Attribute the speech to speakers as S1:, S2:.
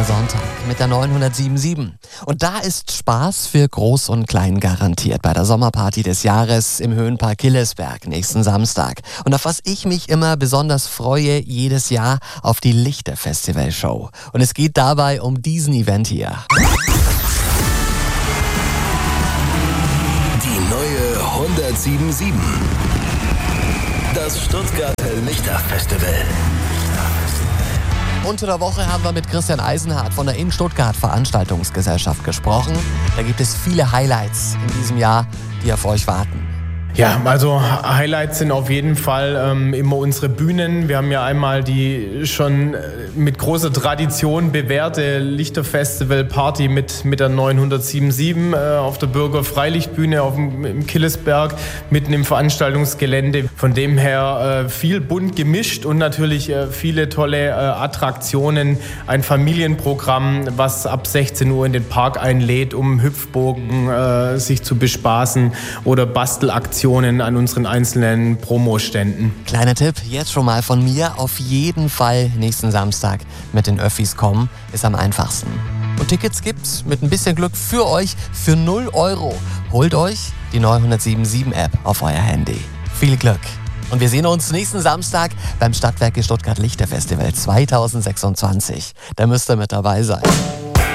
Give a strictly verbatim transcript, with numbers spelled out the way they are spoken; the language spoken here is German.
S1: der Sonntag mit der neunhundertsiebenundsieben. Und da ist Spaß für Groß und Klein garantiert bei der Sommerparty des Jahres im Höhenpark Killesberg nächsten Samstag. Und auf was ich mich immer besonders freue jedes Jahr, auf die Lichter-Festival-Show. Und es geht dabei um diesen Event hier.
S2: Die neue hundertsiebenundsieben. Das Stuttgarter Lichter-Festival.
S1: Unter der Woche haben wir mit Christian Eisenhardt von der In Stuttgart Veranstaltungsgesellschaft gesprochen. Da gibt es viele Highlights in diesem Jahr, die auf euch warten.
S3: Ja, also Highlights sind auf jeden Fall ähm, immer unsere Bühnen. Wir haben ja einmal die schon mit großer Tradition bewährte Lichterfestival-Party mit, mit der neunhundertsiebenundsieben äh, auf der Bürger-Freilichtbühne auf dem, im Killesberg, mitten im Veranstaltungsgelände. Von dem her äh, viel bunt gemischt und natürlich äh, viele tolle äh, Attraktionen. Ein Familienprogramm, was ab sechzehn Uhr in den Park einlädt, um Hüpfbogen äh, sich zu bespaßen oder Bastelaktionen an unseren einzelnen Promoständen.
S1: Kleiner Tipp, jetzt schon mal von mir, auf jeden Fall nächsten Samstag mit den Öffis kommen, ist am einfachsten. Und Tickets gibt's mit ein bisschen Glück für euch für null Euro. Holt euch die neunhundertsiebenundsieben App auf euer Handy. Viel Glück! Und wir sehen uns nächsten Samstag beim Stadtwerke Stuttgart Lichterfestival zweitausendsechsundzwanzig. Da müsst ihr mit dabei sein.